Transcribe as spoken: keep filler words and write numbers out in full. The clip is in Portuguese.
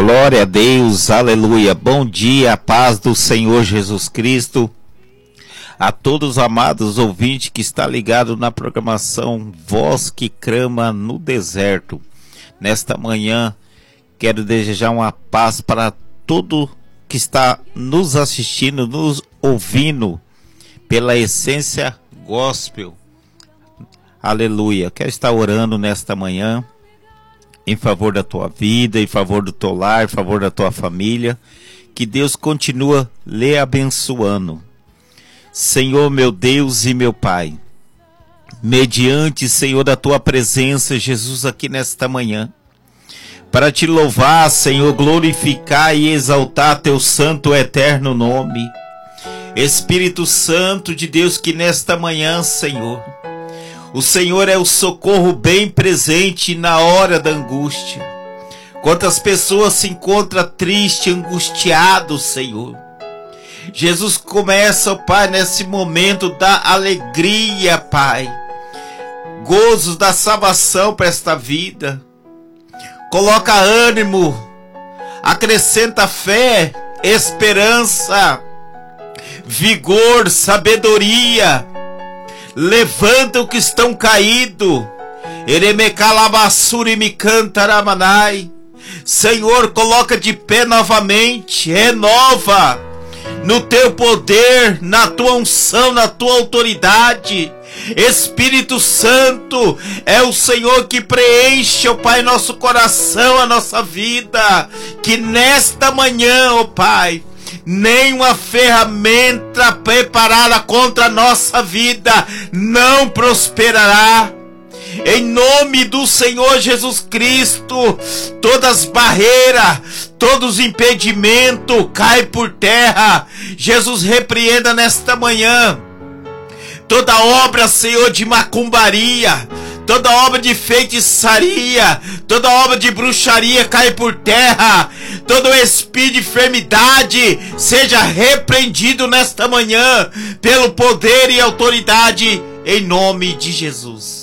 Glória a Deus, aleluia. Bom dia, a paz do Senhor Jesus Cristo. A todos os amados ouvintes que está ligado na programação Voz que Clama no Deserto. Nesta manhã, quero desejar uma paz para todo que está nos assistindo, nos ouvindo pela Essência Gospel. Aleluia. Quero estar orando nesta manhã em favor da tua vida, em favor do teu lar, em favor da tua família. Que Deus continua lhe abençoando. Senhor, meu Deus e meu Pai, mediante, Senhor, da tua presença, Jesus, aqui nesta manhã, para te louvar, Senhor, glorificar e exaltar teu santo eterno nome. Espírito Santo de Deus, que nesta manhã, Senhor, o Senhor é o socorro bem presente na hora da angústia. Quantas pessoas se encontram tristes, angustiados, Senhor. Jesus, começa, Pai, nesse momento da alegria, Pai. Gozos da salvação para esta vida. Coloca ânimo, acrescenta fé, esperança, vigor, sabedoria. Levanta o que estão caídos. Senhor, coloca de pé novamente, renova no teu poder, na tua unção, na tua autoridade. Espírito Santo, é o Senhor que preenche, ó Pai, nosso coração, a nossa vida. Que nesta manhã, ó Pai, nenhuma ferramenta preparada contra a nossa vida não prosperará. Em nome do Senhor Jesus Cristo, todas as barreiras, todos os impedimentos caem por terra. Jesus, repreenda nesta manhã toda obra, Senhor, de macumbaria, toda obra de feitiçaria, toda obra de bruxaria cai por terra. Todo espírito de enfermidade seja repreendido nesta manhã pelo poder e autoridade em nome de Jesus.